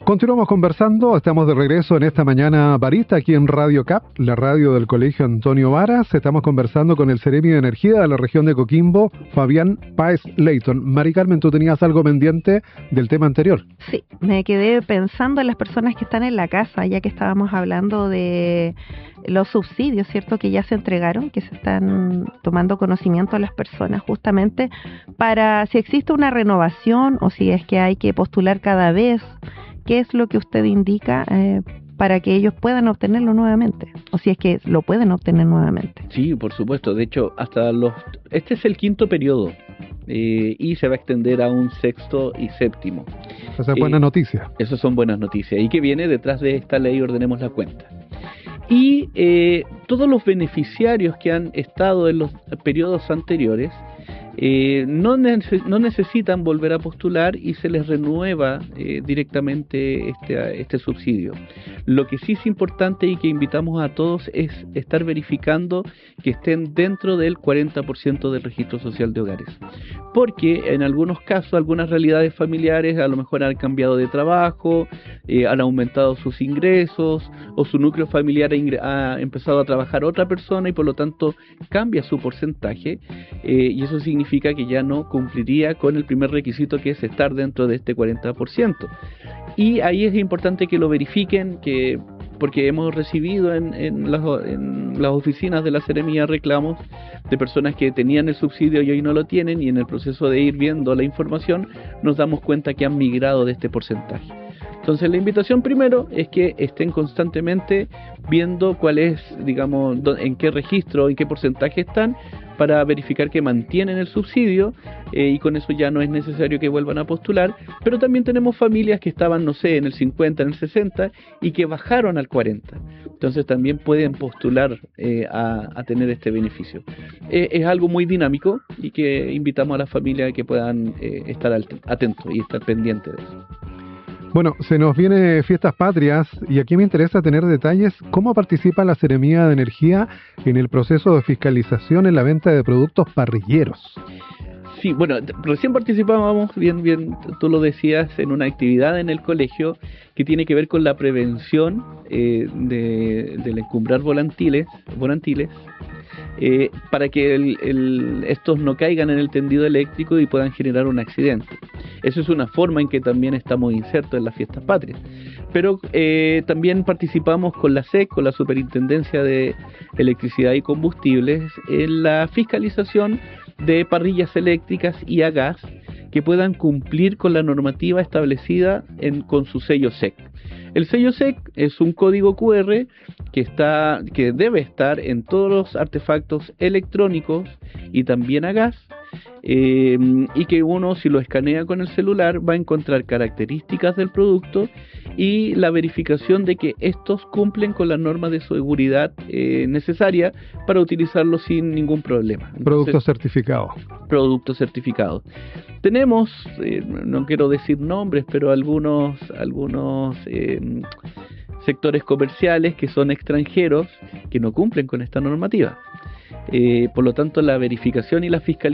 Continuamos conversando, estamos de regreso en esta mañana barista aquí en Radio CAP, la radio del Colegio Antonio Varas. Estamos conversando con el Seremi de Energía de la región de Coquimbo, Fabián Páez Leighton. Mari Carmen, tú tenías algo pendiente del tema anterior. Sí, me quedé pensando en las personas que están en la casa, ya que estábamos hablando de los subsidios, ¿cierto?, que ya se entregaron, que se están tomando conocimiento a las personas justamente para si existe una renovación o si es que hay que postular cada vez. ¿Qué es lo que usted indica para que ellos puedan obtenerlo nuevamente? O si es que lo pueden obtener nuevamente. Sí, por supuesto. De hecho, este es el 5º periodo y se va a extender a un 6º y 7º. Esa es buena noticia. Esas son buenas noticias. ¿Y qué viene detrás de esta ley? Ordenemos la cuenta. Y todos los beneficiarios que han estado en los periodos anteriores no necesitan volver a postular y se les renueva directamente este subsidio. Lo que sí es importante y que invitamos a todos es estar verificando que estén dentro del 40% del registro social de hogares, porque en algunos casos, algunas realidades familiares a lo mejor han cambiado de trabajo, han aumentado sus ingresos o su núcleo familiar ha empezado a trabajar otra persona y por lo tanto cambia su porcentaje, y eso significa que ya no cumpliría con el primer requisito, que es estar dentro de este 40%. Y ahí es importante que lo verifiquen, porque hemos recibido en las oficinas de la Seremía reclamos de personas que tenían el subsidio y hoy no lo tienen, y en el proceso de ir viendo la información nos damos cuenta que han migrado de este porcentaje. Entonces la invitación primero es que estén constantemente viendo cuál es, digamos, en qué registro, en qué porcentaje están, para verificar que mantienen el subsidio, y con eso ya no es necesario que vuelvan a postular. Pero también tenemos familias que estaban, no sé, en el 50, en el 60 y que bajaron al 40. Entonces también pueden postular a tener este beneficio. Es algo muy dinámico y que invitamos a las familias a que puedan estar atentos y estar pendientes de eso. Bueno, se nos viene Fiestas Patrias y aquí me interesa tener detalles. ¿Cómo participa la Seremía de Energía en el proceso de fiscalización en la venta de productos parrilleros? Sí, bueno, recién participábamos, bien, tú lo decías, en una actividad en el colegio que tiene que ver con la prevención del encumbrar volantiles, para que estos no caigan en el tendido eléctrico y puedan generar un accidente. Eso es una forma en que también estamos insertos en las Fiestas Patrias. Pero también participamos con la SEC, con la Superintendencia de Electricidad y Combustibles, en la fiscalización de parrillas eléctricas y a gas que puedan cumplir con la normativa establecida con su sello SEC. El sello SEC es un código QR que debe estar en todos los artefactos electrónicos y también a gas, y que uno, si lo escanea con el celular, va a encontrar características del producto y la verificación de que estos cumplen con las normas de seguridad necesaria para utilizarlos sin ningún problema. Productos certificados. Productos certificados. Tenemos, no quiero decir nombres, pero algunos sectores comerciales que son extranjeros que no cumplen con esta normativa. Por lo tanto, la verificación y la fiscalización